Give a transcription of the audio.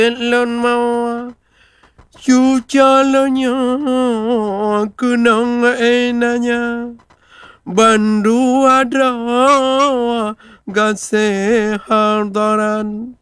Lon mau chu calonnya kunong enanya bandu adra gase hardaran